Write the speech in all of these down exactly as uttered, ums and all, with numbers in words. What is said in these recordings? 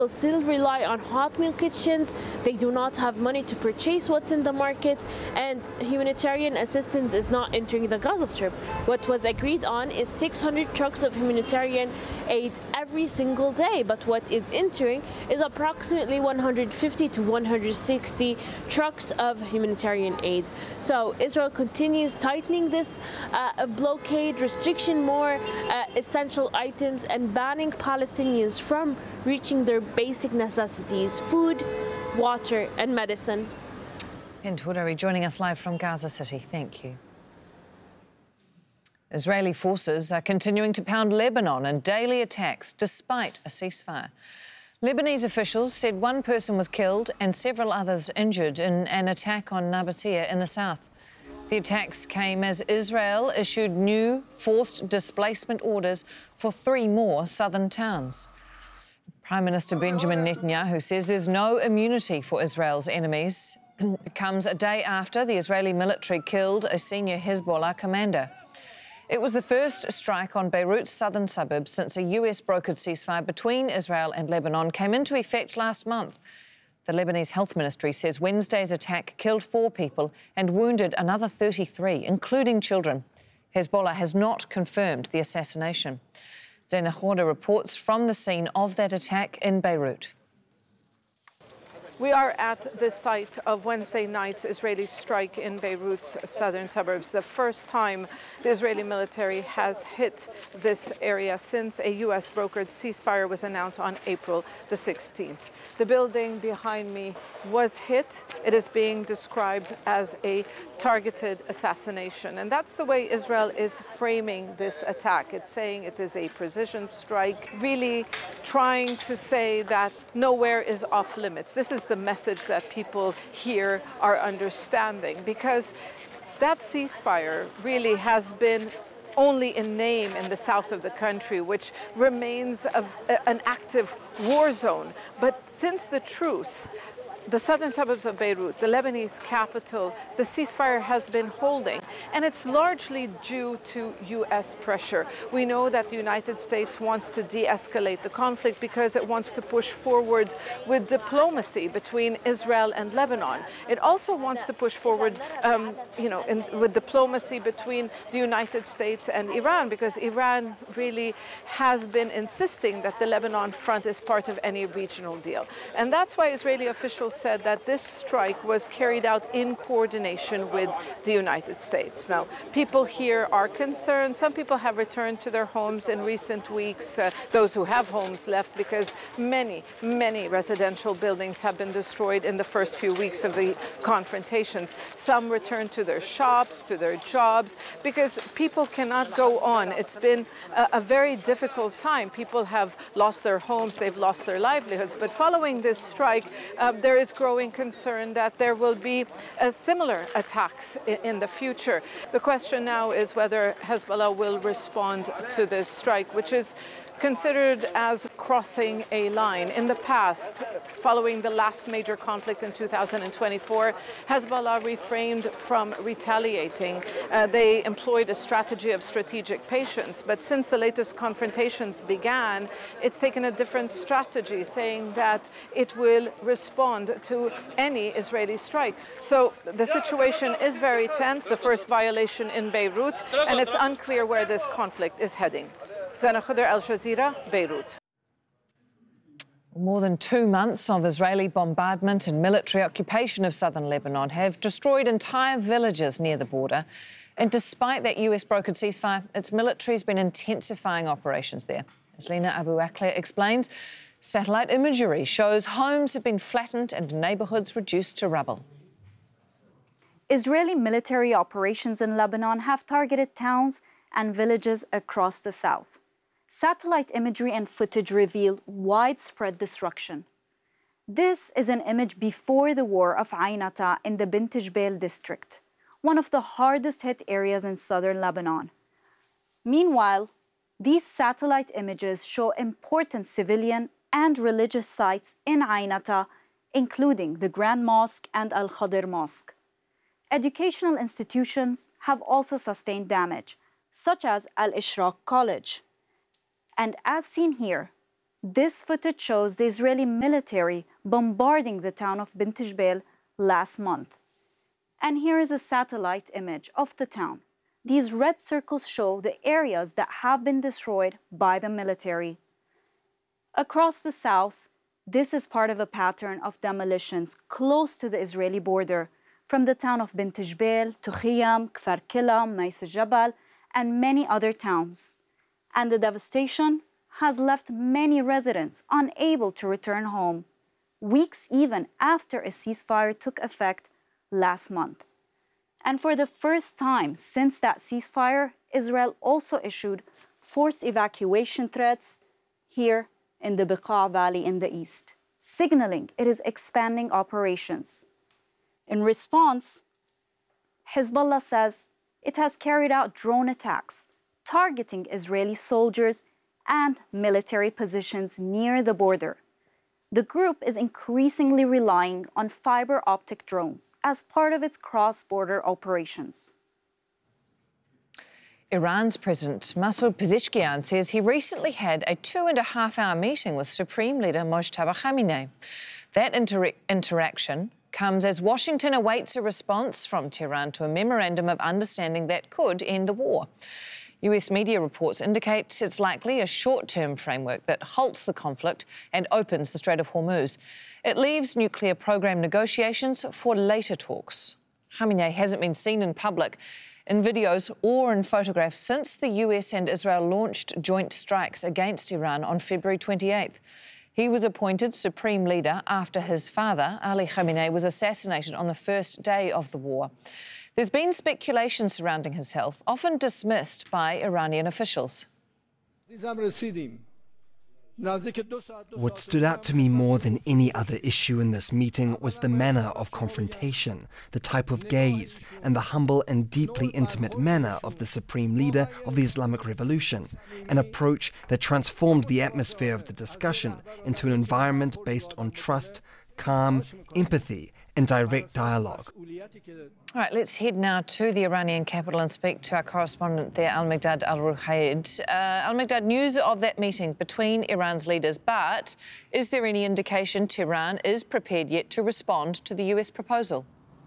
still rely on hot meal kitchens. They do not have money to purchase what's in the market, and humanitarian assistance is not entering the Gaza Strip. What was agreed on is six hundred trucks of humanitarian aid every single day, but what is entering is approximately one hundred fifty to one hundred sixty trucks of humanitarian aid. So Israel continues tightening this uh, blockade, restriction more uh, essential items, and banning Palestinians from reaching their basic necessities: food, water and medicine. Hind Hourari joining us live from Gaza City. Thank you. Israeli forces are continuing to pound Lebanon in daily attacks despite a ceasefire. Lebanese officials said one person was killed and several others injured in an attack on Nabatea in the south. The attacks came as Israel issued new forced displacement orders for three more southern towns. Prime Minister Benjamin Netanyahu says there's no immunity for Israel's enemies. It comes a day after the Israeli military killed a senior Hezbollah commander. It was the first strike on Beirut's southern suburbs since a U S-brokered ceasefire between Israel and Lebanon came into effect last month. The Lebanese Health Ministry says Wednesday's attack killed four people and wounded another thirty-three, including children. Hezbollah has not confirmed the assassination. Zaina Khoury reports from the scene of that attack in Beirut. We are at the site of Wednesday night's Israeli strike in Beirut's southern suburbs, the first time the Israeli military has hit this area since a U S-brokered ceasefire was announced on April the sixteenth. The building behind me was hit. It is being described as a targeted assassination, and that's the way Israel is framing this attack. It's saying it is a precision strike, really trying to say that nowhere is off limits. This is the message that people here are understanding, because that ceasefire really has been only in name in the south of the country, which remains a, an active war zone. But since the truce, the southern suburbs of Beirut, the Lebanese capital, the ceasefire has been holding, and it's largely due to U S pressure. We know that the United States wants to de-escalate the conflict because it wants to push forward with diplomacy between Israel and Lebanon. It also wants to push forward, um, you know, in, with diplomacy between the United States and Iran, because Iran really has been insisting that the Lebanon front is part of any regional deal. And that's why Israeli officials said that this strike was carried out in coordination with the United States. Now, people here are concerned. Some people have returned to their homes in recent weeks, uh, those who have homes left, because many, many residential buildings have been destroyed in the first few weeks of the confrontations. Some returned to their shops, to their jobs, because people cannot go on. It's been a, a very difficult time. People have lost their homes, they've lost their livelihoods. But following this strike, uh, there is growing concern that there will be uh, similar attacks in, in the future. The question now is whether Hezbollah will respond to this strike, which is considered as crossing a line. In the past, following the last major conflict in two thousand twenty-four, Hezbollah refrained from retaliating. Uh, they employed a strategy of strategic patience, but since the latest confrontations began, it's taken a different strategy, saying that it will respond to any Israeli strikes. So the situation is very tense, the first violation in Beirut, and it's unclear where this conflict is heading. Zaina Khoury, Al Jazeera, Beirut. More than two months of Israeli bombardment and military occupation of southern Lebanon have destroyed entire villages near the border. And despite that U S-brokered ceasefire, its military has been intensifying operations there. As Lena Abu Akleh explains, satellite imagery shows homes have been flattened and neighbourhoods reduced to rubble. Israeli military operations in Lebanon have targeted towns and villages across the south. Satellite imagery and footage reveal widespread destruction. This is an image before the war of Ainata in the Bint Jbeil district, one of the hardest hit areas in southern Lebanon. Meanwhile, these satellite images show important civilian and religious sites in Ainata, including the Grand Mosque and Al Khadir Mosque. Educational institutions have also sustained damage, such as Al Ishraq College. And as seen here, This footage shows the Israeli military bombarding the town of Bint Jbeil last month. And here is a satellite image of the town. These red circles show the areas that have been destroyed by the military. Across the south, this is part of a pattern of demolitions close to the Israeli border, from the town of Bint Jbeil to Khiyam, Kfar Kila, Mais Jabal, and many other towns. And the devastation has left many residents unable to return home, weeks even after a ceasefire took effect last month. And for the first time since that ceasefire, Israel also issued forced evacuation threats here in the Beqa Valley in the east, signaling it is expanding operations. In response, Hezbollah says it has carried out drone attacks targeting Israeli soldiers and military positions near the border. The group is increasingly relying on fiber optic drones as part of its cross-border operations. Iran's President Masoud Pezeshkian says he recently had a two and a half hour meeting with Supreme Leader Mojtaba Khamenei. That inter interaction comes as Washington awaits a response from Tehran to a memorandum of understanding that could end the war. U S media reports indicate it's likely a short-term framework that halts the conflict and opens the Strait of Hormuz. It leaves nuclear program negotiations for later talks. Khamenei hasn't been seen in public, in videos or in photographs since the U S and Israel launched joint strikes against Iran on February twenty-eighth. He was appointed Supreme Leader after his father, Ali Khamenei, was assassinated on the first day of the war. There's been speculation surrounding his health, often dismissed by Iranian officials. What stood out to me more than any other issue in this meeting was the manner of confrontation, the type of gaze, and the humble and deeply intimate manner of the Supreme Leader of the Islamic Revolution, an approach that transformed the atmosphere of the discussion into an environment based on trust, calm, empathy, and direct dialogue. All right, let's head now to the Iranian capital and speak to our correspondent there, Al-Miqdad Al-Ruhaid. Uh, Al-Miqdad, news of that meeting between Iran's leaders, but is there any indication Tehran is prepared yet to respond to the U S proposal?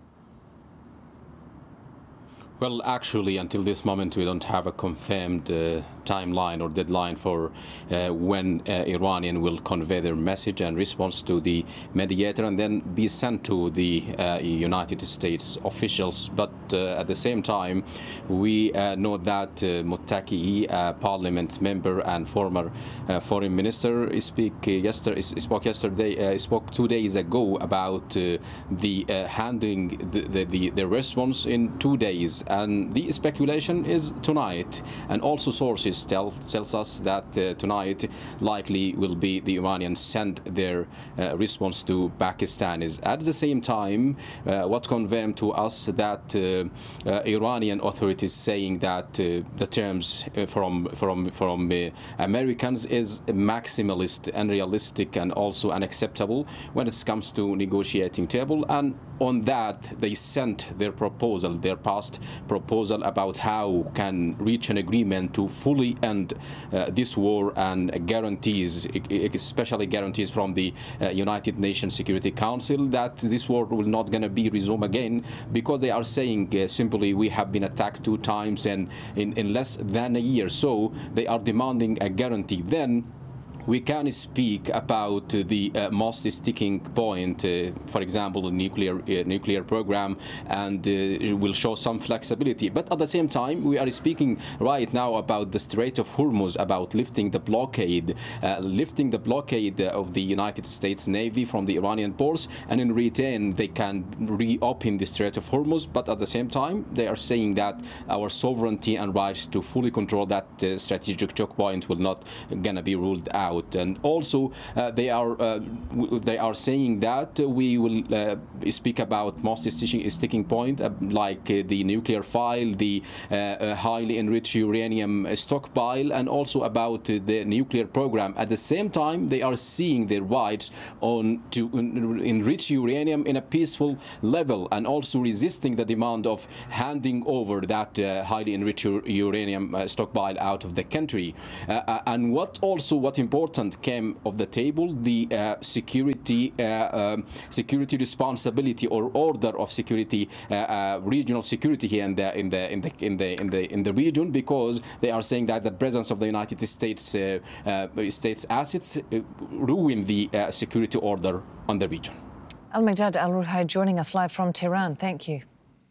Well, actually, until this moment, we don't have a confirmed uh, timeline or deadline for uh, when uh, Iranian will convey their message and response to the mediator and then be sent to the uh, United States officials. But uh, at the same time, we uh, know that uh, Muttaqi, a parliament member and former uh, foreign minister, speak, uh, yesterday, spoke yesterday, uh, spoke two days ago about uh, the uh, handing the, the, the, the response in two days. And the speculation is tonight, and also sources tell tells us that uh, tonight likely will be the Iranians send their uh, response to Pakistan. Is at the same time uh, what confirmed to us that uh, uh, Iranian authorities saying that uh, the terms uh, from from from uh, Americans is maximalist, unrealistic, and also unacceptable when it comes to negotiating table. And on that, they sent their proposal, their past proposal about how can reach an agreement to fully end uh, this war, and guarantees, especially guarantees from the uh, United Nations Security Council, that this war will not going to be resumed again, because they are saying uh, simply we have been attacked two times and in, in less than a year. So they are demanding a guarantee. Then we can speak about uh, the uh, most sticking point, uh, for example, the nuclear uh, nuclear program, and uh, will show some flexibility. But at the same time, we are speaking right now about the Strait of Hormuz, about lifting the blockade, uh, lifting the blockade of the United States Navy from the Iranian ports, and in return they can reopen the Strait of Hormuz. But at the same time, they are saying that our sovereignty and rights to fully control that uh, strategic choke point will not gonna be ruled out. And also uh, they are uh, they are saying that uh, we will uh, speak about most sticking point, uh, like uh, the nuclear file, the uh, uh, highly enriched uranium stockpile, and also about uh, the nuclear program. At the same time, they are seeing their rights on to enrich uranium in a peaceful level, and also resisting the demand of handing over that uh, highly enriched uranium uh, stockpile out of the country. Uh, and what also what important important came of the table, the uh, security uh, um, security responsibility or order of security, uh, uh, regional security here in the in the in the in the in the in the region, because they are saying that the presence of the United States uh, uh, states assets uh, ruin the uh, security order on the region. Al-Migdad Al-Ruhayd joining us live from Tehran. Thank you.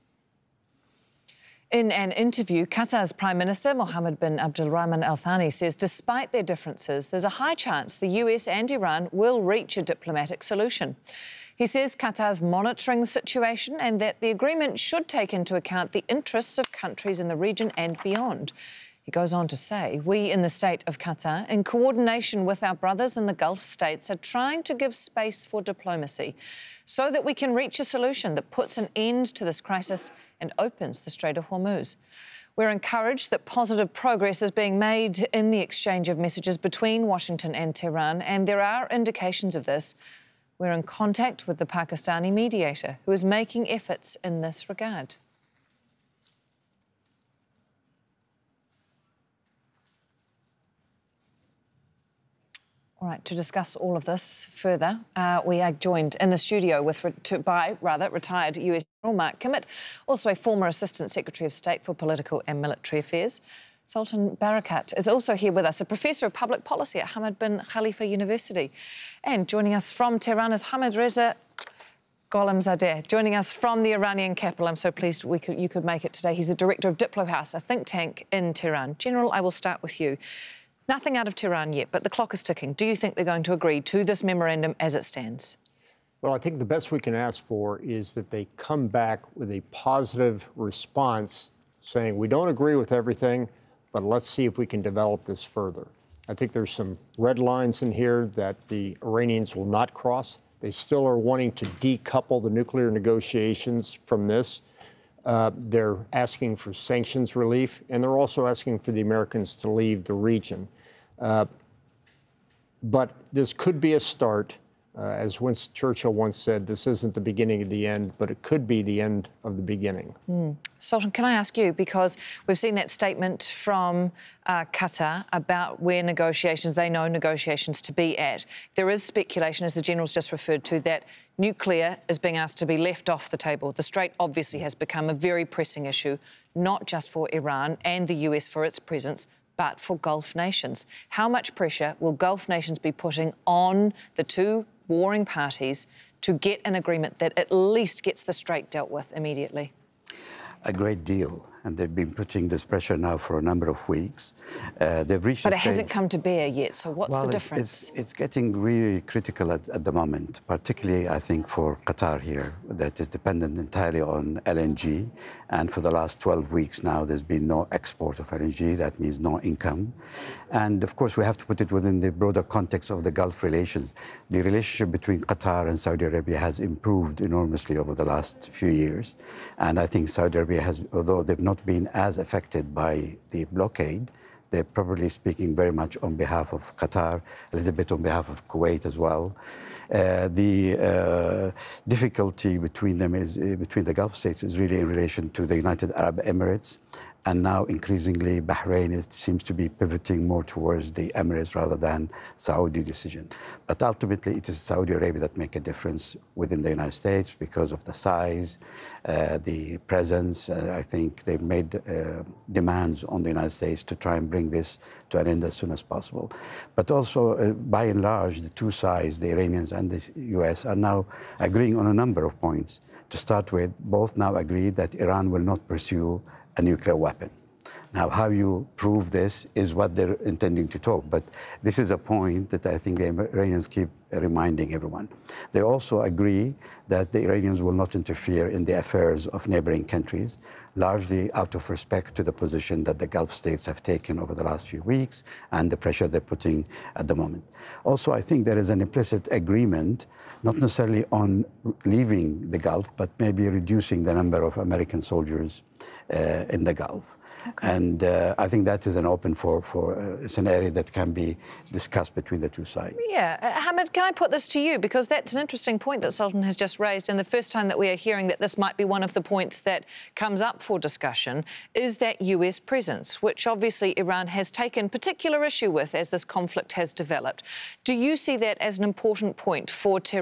In an interview, Qatar's Prime Minister Mohammed bin Abdulrahman Al Thani says despite their differences, there's a high chance the U S and Iran will reach a diplomatic solution. He says Qatar's monitoring the situation and that the agreement should take into account the interests of countries in the region and beyond. He goes on to say, we in the state of Qatar, in coordination with our brothers in the Gulf states, are trying to give space for diplomacy so that we can reach a solution that puts an end to this crisis and opens the Strait of Hormuz. We're encouraged that positive progress is being made in the exchange of messages between Washington and Tehran, and there are indications of this. We're in contact with the Pakistani mediator, who is making efforts in this regard. All right, to discuss all of this further, uh, we are joined in the studio with, to, by rather retired U S General Mark Kimmitt, also a former Assistant Secretary of State for Political and Military Affairs. Sultan Barakat is also here with us, a Professor of Public Policy at Hamad bin Khalifa University. And joining us from Tehran is Hamid Reza Gholamzadeh, joining us from the Iranian capital. I'm so pleased we could, you could make it today. He's the Director of Diplo House, a think tank in Tehran. General, I will start with you. Nothing out of Tehran yet, but the clock is ticking. Do you think they're going to agree to this memorandum as it stands? Well, I think the best we can ask for is that they come back with a positive response saying, we don't agree with everything, but let's see if we can develop this further. I think there's some red lines in here that the Iranians will not cross. They still are wanting to decouple the nuclear negotiations from this. Uh, they're asking for sanctions relief, and they're also asking for the Americans to leave the region. Uh, but this could be a start. Uh, as Winston Churchill once said, this isn't the beginning of the end, but it could be the end of the beginning. Mm. Sultan, can I ask you, because we've seen that statement from uh, Qatar about where negotiations, they know negotiations to be at. There is speculation, as the General's just referred to, that nuclear is being asked to be left off the table. The Strait obviously has become a very pressing issue, not just for Iran and the U S for its presence, but for Gulf nations. How much pressure will Gulf nations be putting on the two warring parties to get an agreement that at least gets the Strait dealt with immediately? A great deal. And they've been putting this pressure now for a number of weeks. Uh, they've reached But a it stage... hasn't come to bear yet, so what's well, the difference? It's, it's, it's getting really critical at, at the moment, particularly, I think, for Qatar here, that is dependent entirely on L N G. And for the last twelve weeks now, there's been no export of L N G. That means no income. And, of course, we have to put it within the broader context of the Gulf relations. The relationship between Qatar and Saudi Arabia has improved enormously over the last few years. And I think Saudi Arabia has, although they've not been as affected by the blockade, they're probably speaking very much on behalf of Qatar, a little bit on behalf of Kuwait as well. Uh, the uh, difficulty between them is, uh, between the Gulf states is really in relation to the United Arab Emirates. And now, increasingly, Bahrain is, seems to be pivoting more towards the Emirates rather than Saudi decision. But ultimately, it is Saudi Arabia that make a difference within the United States because of the size, uh, the presence. Uh, I think they've made uh, demands on the United States to try and bring this to an end as soon as possible. But also, uh, by and large, the two sides, the Iranians and the U S, are now agreeing on a number of points. To start with, both now agree that Iran will not pursue a nuclear weapon. Now, how you prove this is what they're intending to talk, but this is a point that I think the Iranians keep reminding everyone. They also agree that the Iranians will not interfere in the affairs of neighboring countries, largely out of respect to the position that the Gulf states have taken over the last few weeks and the pressure they're putting at the moment. Also, I think there is an implicit agreement, not necessarily on leaving the Gulf, but maybe reducing the number of American soldiers uh, in the Gulf. Okay. And uh, I think that is an open for, for uh, it's an area that can be discussed between the two sides. Yeah. Uh, Hamid, can I put this to you? Because that's an interesting point that Sultan has just raised, and the first time that we are hearing that this might be one of the points that comes up for discussion is that U S presence, which obviously Iran has taken particular issue with as this conflict has developed. Do you see that as an important point for Tehran